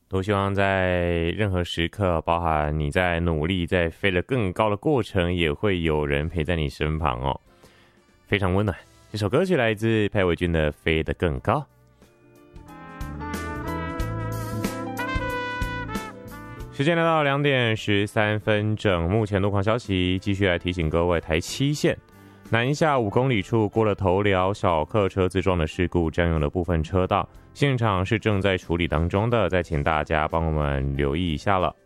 都希望在任何时刻，包含你在努力在飞得更高的过程，也会有人陪在你身旁哦，非常温暖。这首歌曲来自裴伟俊的《飞得更高》。时间来到2点13分整，目前路况消息继续来提醒各位，台7线南下5公里处过了头寮小客车自撞的事故，占用了部分车道，现场是正在处理当中的，再请大家帮我们留意一下了。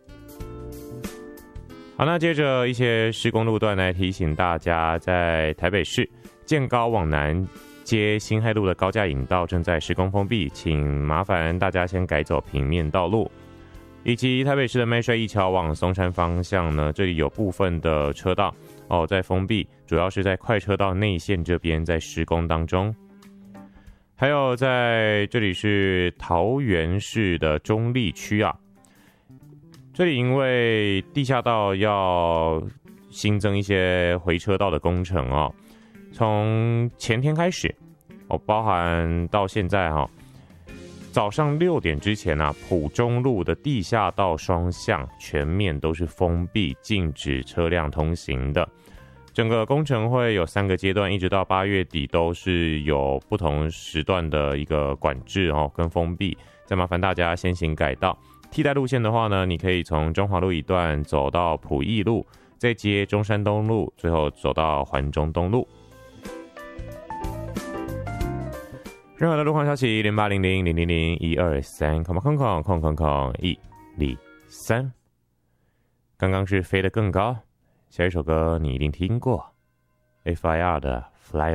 好，那接着一些施工路段来提醒大家，在台北市建高往南接辛亥路的高架引道正在施工封闭，请麻烦大家先改走平面道路。以及台北市的麦帅一桥往松山方向呢，这里有部分的车道在封闭，主要是在快车道内线这边在施工当中。还有在这里是桃园市的中坜区啊，这里因为地下道要新增一些回车道的工程哦，从前天开始包含到现在早上6点之前埔中路的地下道双向全面都是封闭，禁止车辆通行的。整个工程会有3个阶段，一直到8月底都是有不同时段的一个管制跟封闭。再麻烦大家先行改道。替代路线的话呢，你可以从中华路一段走到埔义路，再接中山东路，最后走到环中东路。任何的路况消息0800-000-123，123。刚刚是飞得更高，下一首歌你一定听过 FIR 的 Fly